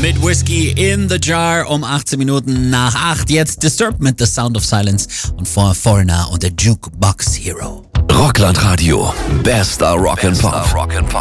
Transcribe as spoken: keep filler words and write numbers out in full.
Mit Whiskey in the Jar um achtzehn Minuten nach acht. Jetzt Disturbed mit The Sound of Silence und vor Foreigner und der Jukebox Hero. Rockland Radio. Bester Rock'n'Pop.